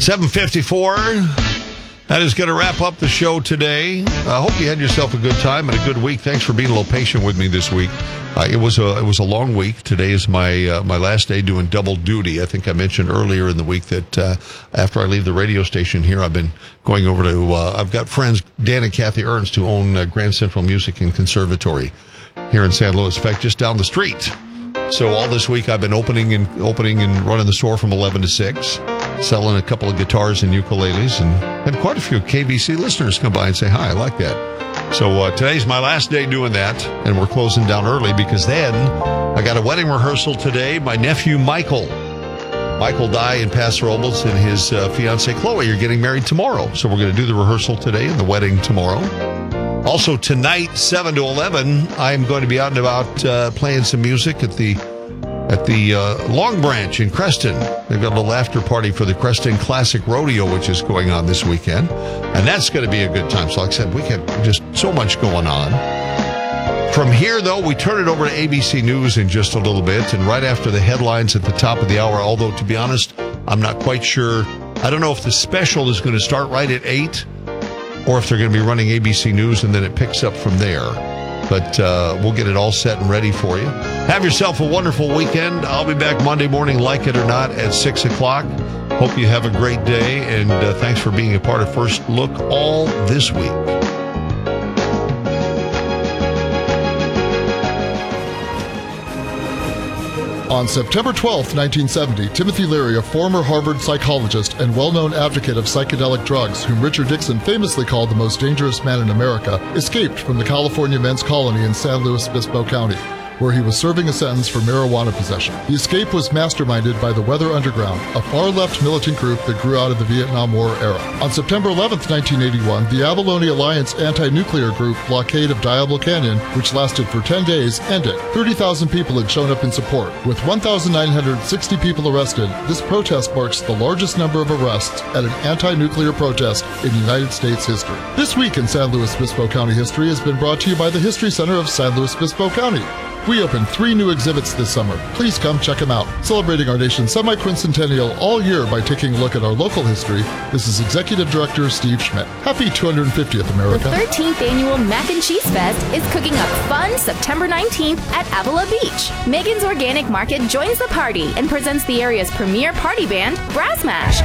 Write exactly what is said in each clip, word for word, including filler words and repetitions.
seven fifty-four. That is going to wrap up the show today. I hope you had yourself a good time and a good week. Thanks for being a little patient with me this week. Uh, it was a it was a long week. Today is my uh, my last day doing double duty. I think I mentioned earlier in the week that uh, after I leave the radio station here, I've been going over to. Uh, I've got friends Dan and Kathy Ernst who own uh, Grand Central Music and Conservatory here in San Luis. In fact, just down the street. So all this week I've been opening and opening and running the store from eleven to six. Selling a couple of guitars and ukuleles, and had quite a few K B C listeners come by and say hi. I like that. So uh, today's my last day doing that, and we're closing down early because then I got a wedding rehearsal today. My nephew Michael, Michael Dye in Paso Robles, and his uh, fiancee Chloe are getting married tomorrow. So we're going to do the rehearsal today and the wedding tomorrow. Also tonight, seven to eleven, I'm going to be out and about uh, playing some music at the At the uh, Long Branch in Creston. They've got a little after party for the Creston Classic Rodeo, which is going on this weekend. And that's going to be a good time. So like I said, we have just so much going on. From here, though, we turn it over to A B C News in just a little bit. And right after the headlines at the top of the hour, although, to be honest, I'm not quite sure. I don't know if the special is going to start right at eight or if they're going to be running A B C News and then it picks up from there. But uh, we'll get it all set and ready for you. Have yourself a wonderful weekend. I'll be back Monday morning, like it or not, at six o'clock. Hope you have a great day, and uh, thanks for being a part of First Look all this week. On September twelfth, nineteen seventy, Timothy Leary, a former Harvard psychologist and well-known advocate of psychedelic drugs, whom Richard Nixon famously called the most dangerous man in America, escaped from the California men's colony in San Luis Obispo County, where he was serving a sentence for marijuana possession. The escape was masterminded by the Weather Underground, a far-left militant group that grew out of the Vietnam War era. On September eleventh, nineteen eighty-one, the Abalone Alliance anti-nuclear group blockade of Diablo Canyon, which lasted for ten days, ended. thirty thousand people had shown up in support. With one thousand nine hundred sixty people arrested, this protest marks the largest number of arrests at an anti-nuclear protest in United States history. This week in San Luis Obispo County history has been brought to you by the History Center of San Luis Obispo County. We opened three new exhibits this summer. Please come check them out. Celebrating our nation's semi-quincentennial all year by taking a look at our local history, this is Executive Director Steve Schmidt. Happy two hundred fiftieth, America. The thirteenth Annual Mac and Cheese Fest is cooking up fun September nineteenth at Avila Beach. Megan's Organic Market joins the party and presents the area's premier party band, Brass Mash.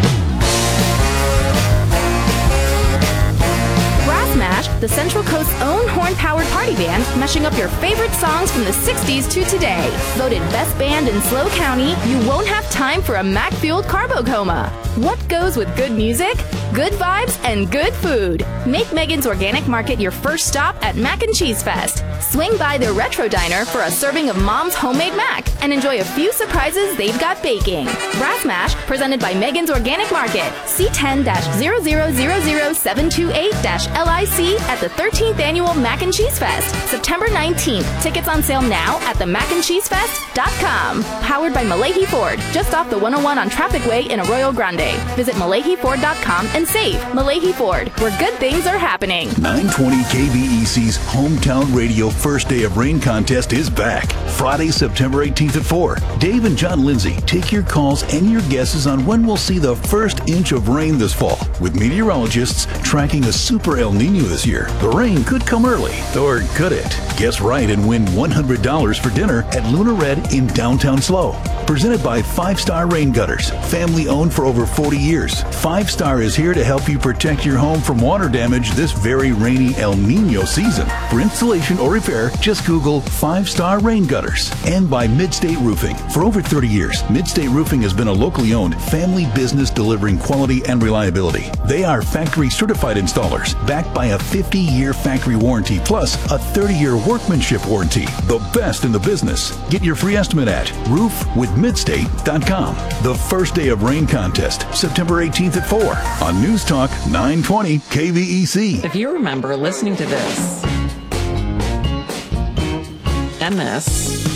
Brass Mash, the Central Coast's own horn-powered party band, mashing up your favorite songs from the sixties to today. Voted best band in SLO County, you won't have time for a Mac-fueled carbo coma. What goes with good music, good vibes, and good food? Make Megan's Organic Market your first stop at Mac and Cheese Fest. Swing by their Retro Diner for a serving of Mom's homemade mac and enjoy a few surprises they've got baking. Brass Mash, presented by Megan's Organic Market. C ten zero zero zero zero seven two eight L I C at the thirteenth Annual Mac and Cheese Fest, September nineteenth. Tickets on sale now at the mac and cheese fest dot com. Powered by Malahi Ford, just off the one oh one on Traffic Way in Arroyo Grande. Visit malahi ford dot com and save. Malahi Ford, where good things are happening. nine twenty K V E C's Hometown Radio First Day of Rain contest is back. Friday, September eighteenth at four. Dave and John Lindsay take your calls and your guesses on when we'll see the first inch of rain this fall, with meteorologists tracking a super El Nino this year. The rain could come early, or could it? Guess right and win one hundred dollars for dinner at Luna Red in downtown SLO. Presented by Five Star Rain Gutters, family owned for over forty years. Five Star is here to help you protect your home from water damage this very rainy El Nino season. For installation or repair, just Google Five Star Rain Gutters. And by Midstate Roofing. For over thirty years, Midstate Roofing has been a locally owned family business delivering quality and reliability. They are factory certified installers, backed by a fifty-year factory warranty plus a thirty-year workmanship warranty. The best in the business. Get your free estimate at roof with midstate dot com. The First Day of Rain contest, September eighteenth at four on News Talk nine twenty K V E C. If you remember listening to this and this